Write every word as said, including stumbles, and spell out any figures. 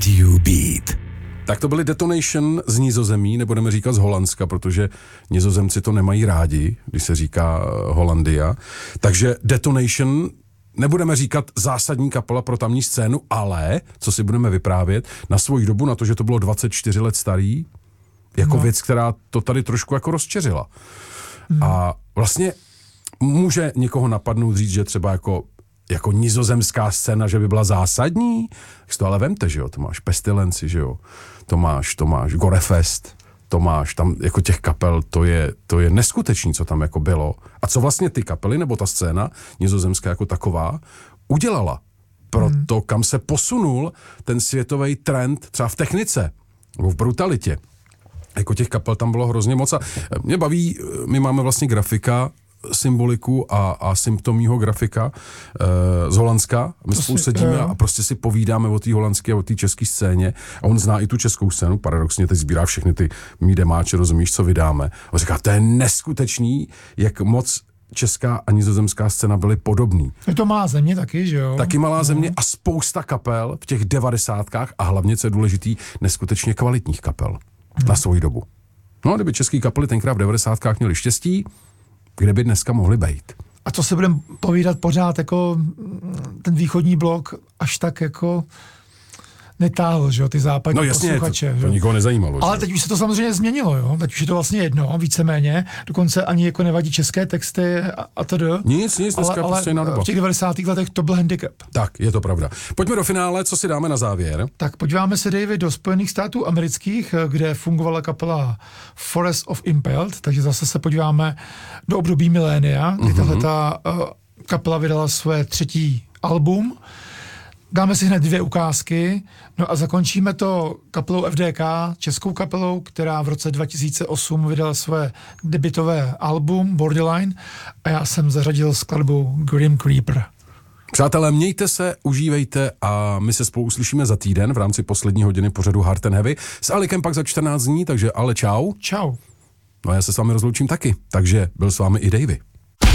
Radio Beat. Tak to byly Detonation z Nizozemí, nebudeme říkat z Holandska, protože Nizozemci to nemají rádi, když se říká Holandia. Takže Detonation, nebudeme říkat zásadní kapela pro tamní scénu, ale, co si budeme vyprávět, na svoji dobu, na to, že to bylo dvacet čtyři let starý, jako no. věc, která to tady trošku jako rozčeřila. Hmm. A vlastně může někoho napadnout říct, že třeba jako jako nizozemská scéna, že by byla zásadní, tak to ale vemte, že jo, to máš Pestilenci, že jo, to máš, to máš Gorefest, to máš tam jako těch kapel, to je, to je neskutečný, co tam jako bylo. A co vlastně ty kapely, nebo ta scéna nizozemská jako taková, udělala pro to, hmm. kam se posunul ten světový trend třeba v technice, nebo v brutalitě. Jako těch kapel tam bylo hrozně moc a mě baví, my máme vlastně grafika, symboliku a, a symptomího grafika e, z Holandska. My spolu sedíme a prostě si povídáme o té holandské a o té české scéně a on zná i tu českou scénu, paradoxně teď sbírá všechny ty mý demáče, rozumíš, co vydáme. On říká, to je neskutečný, jak moc česká a nizozemská scéna byly podobný. Je to malá země taky, že jo? Taky malá země a spousta kapel v těch devadesátkách a hlavně, co je důležitý, neskutečně kvalitních kapel hmm. na svoji dobu. No a kdyby český kapely tenkrát v devadesátkách měli štěstí, kde by dneska mohli být. A co se budeme povídat pořád, jako ten východní blok až tak jako netáhl, že jo, ty západní no, jasně, posluchače. To, to nikoho nezajímalo. Ale že? teď už se to samozřejmě změnilo, jo, teď už je to vlastně jedno, víceméně, dokonce ani jako nevadí české texty a, a to do. Nic, nic, dneska ale, prostě jiná doba. Ale v těch devadesátých letech to byl handicap. Tak, je to pravda. Pojďme do finále, co si dáme na závěr. Tak podíváme se, David, do Spojených států amerických, kde fungovala kapela Forest of Impaled, takže zase se podíváme do období milénia, kdy mm-hmm. tahle ta uh, kapela vydala své třetí album. Dáme si hned dvě ukázky, no a zakončíme to kapelou F D K, českou kapelou, která v roce dva tisíce osm vydala své debutové album Borderline a já jsem zařadil skladbu Grim Creeper. Přátelé, mějte se, užívejte a my se spolu uslyšíme za týden v rámci poslední hodiny pořadu Hard and Heavy. S Alikem pak za čtrnáct dní, takže ale čau. Čau. No a já se s vámi rozloučím taky, takže byl s vámi i Davey.